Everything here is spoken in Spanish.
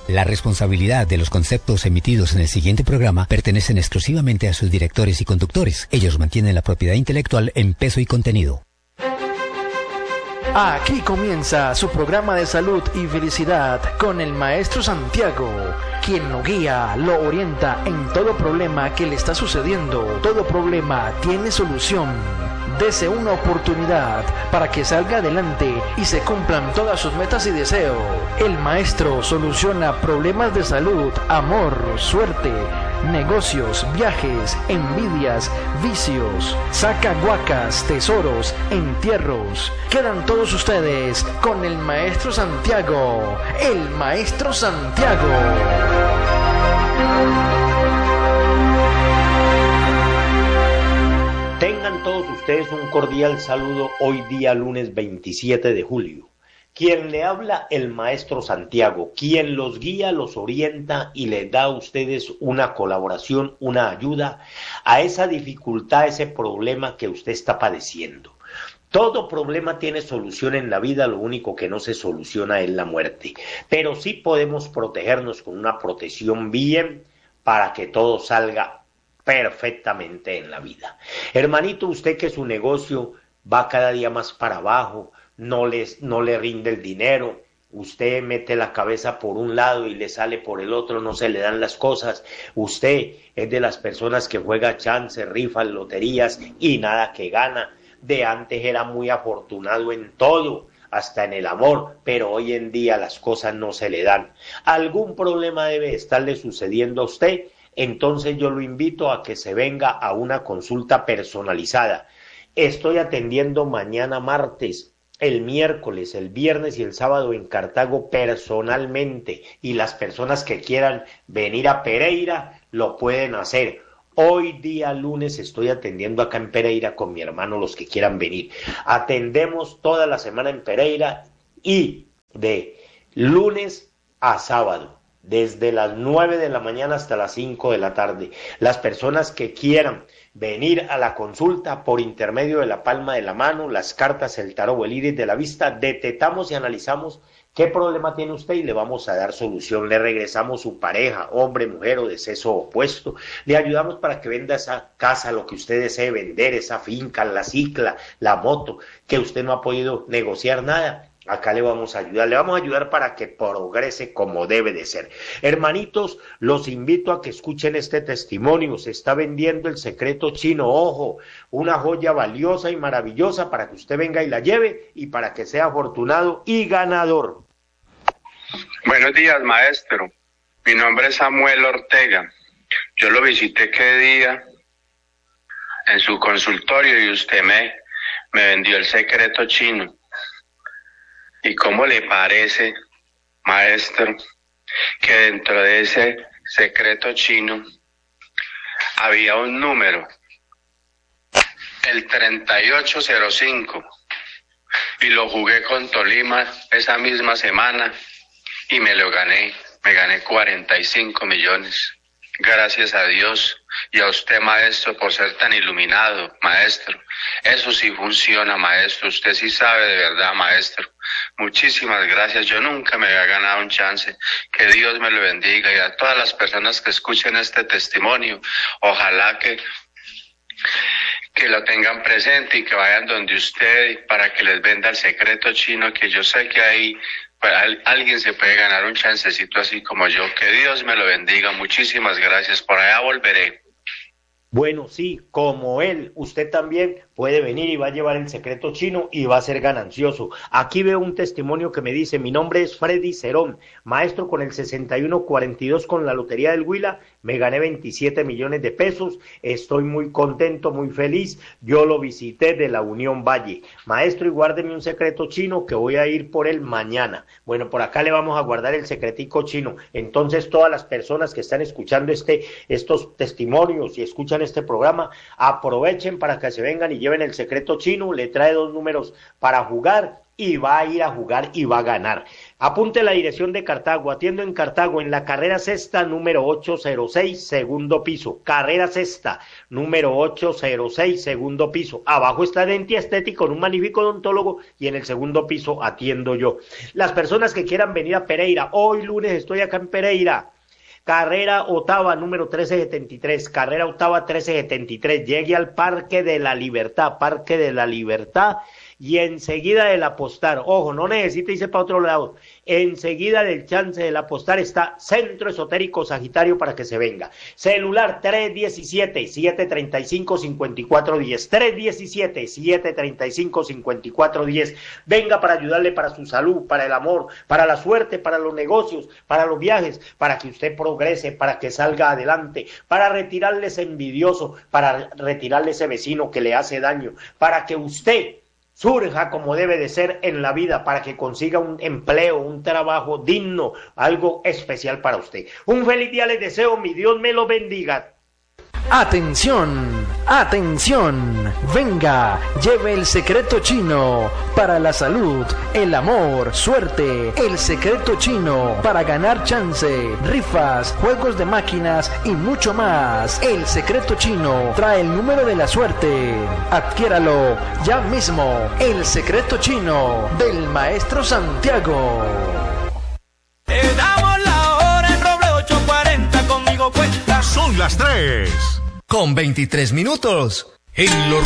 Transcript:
La responsabilidad de los conceptos emitidos en el siguiente programa pertenecen exclusivamente a sus directores y conductores. Ellos mantienen la propiedad intelectual en peso y contenido. Aquí comienza su programa de salud y felicidad con el maestro Santiago, quien lo guía, lo orienta en todo problema que le está sucediendo. Todo problema tiene solución. Dese una oportunidad para que salga adelante y se cumplan todas sus metas y deseos. El maestro soluciona problemas de salud, amor, suerte, negocios, viajes, envidias, vicios, saca guacas, tesoros, entierros. Quedan todos ustedes con el maestro Santiago. El maestro Santiago. Tengan todos ustedes un cordial saludo hoy día lunes 27 de julio. Quien le habla, el maestro Santiago, quien los guía, los orienta y les da a ustedes una colaboración, una ayuda a esa dificultad, a ese problema que usted está padeciendo. Todo problema tiene solución en la vida, lo único que no se soluciona es la muerte. Pero sí podemos protegernos con una protección bien para que todo salga perfectamente en la vida. Hermanito, usted que su negocio va cada día más para abajo, no le rinde el dinero, usted mete la cabeza por un lado y le sale por el otro, no se le dan las cosas, usted es de las personas que juega chance, rifas, loterías y nada que gana. De antes era muy afortunado en todo, hasta en el amor, pero hoy en día las cosas no se le dan. Algún problema debe estarle sucediendo a usted. Entonces yo lo invito a que se venga a una consulta personalizada. Estoy atendiendo mañana martes, el miércoles, el viernes y el sábado en Cartago personalmente. Y las personas que quieran venir a Pereira lo pueden hacer. Hoy día lunes estoy atendiendo acá en Pereira con mi hermano los que quieran venir. Atendemos toda la semana en Pereira y de lunes a sábado. Desde las 9 de la mañana hasta las 5 de la tarde. Las personas que quieran venir a la consulta por intermedio de la palma de la mano, las cartas, el tarot o el iris de la vista, detectamos y analizamos qué problema tiene usted y le vamos a dar solución. Le regresamos su pareja, hombre, mujer o de sexo opuesto. Le ayudamos para que venda esa casa, lo que usted desee vender, esa finca, la cicla, la moto, que usted no ha podido negociar nada. Acá le vamos a ayudar para que progrese como debe de ser. Hermanitos, los invito a que escuchen este testimonio. Se está vendiendo el secreto chino, ojo, una joya valiosa y maravillosa para que usted venga y la lleve y para que sea afortunado y ganador. Buenos días, maestro. Mi nombre es Samuel Ortega. Yo lo visité qué día en su consultorio y usted me vendió el secreto chino. ¿Y cómo le parece, maestro, que dentro de ese secreto chino había un número, el 3805, y lo jugué con Tolima esa misma semana y me gané 45 millones. Gracias a Dios y a usted, maestro, por ser tan iluminado, maestro. Eso sí funciona, maestro. Usted sí sabe de verdad, maestro. Muchísimas gracias. Yo nunca me había ganado un chance. Que Dios me lo bendiga y a todas las personas que escuchen este testimonio. Ojalá que lo tengan presente y que vayan donde usted para que les venda el secreto chino, que yo sé que ahí alguien se puede ganar un chancecito así como yo. Que Dios me lo bendiga. Muchísimas gracias. Por allá volveré. Bueno, sí, como él, usted también puede venir y va a llevar el secreto chino y va a ser ganancioso. Aquí veo un testimonio que me dice: mi nombre es Freddy Cerón, maestro con el 6142 con la Lotería del Huila, me gané 27 millones de pesos, estoy muy contento, muy feliz, yo lo visité de la Unión Valle. Maestro, y guárdeme un secreto chino que voy a ir por él mañana. Bueno, por acá le vamos a guardar el secretico chino. Entonces, todas las personas que están escuchando estos testimonios y escuchan este programa, aprovechen para que se vengan y lleven el secreto chino. Le trae 2 números para jugar y va a ir a jugar y va a ganar. Apunte la dirección de Cartago. Atiendo en Cartago, en la carrera sexta, número 806, segundo piso. Carrera sexta, número 806, segundo piso. Abajo está Dentia Estética con un magnífico odontólogo y en el segundo piso atiendo yo. Las personas que quieran venir a Pereira, hoy lunes estoy acá en Pereira. Carrera octava, número 1373, carrera octava 1373, llegue al Parque de la Libertad, y enseguida del Apostar, ojo, no necesita irse para otro lado, enseguida del chance del Apostar está Centro Esotérico Sagitario para que se venga. Celular 317-735-5410, 317-735-5410, venga para ayudarle para su salud, para el amor, para la suerte, para los negocios, para los viajes, para que usted progrese, para que salga adelante, para retirarle ese envidioso, para retirarle ese vecino que le hace daño, para que usted surja como debe de ser en la vida, para que consiga un empleo, un trabajo digno, algo especial para usted. Un feliz día les deseo, mi Dios me lo bendiga. Atención, atención, venga, lleve el secreto chino para la salud, el amor, suerte, el secreto chino para ganar chance, rifas, juegos de máquinas y mucho más. El secreto chino trae el número de la suerte. Adquiéralo ya mismo. El secreto chino del Maestro Santiago. Te damos la hora en Roble 840, conmigo cuenta. Son las 3:23 En los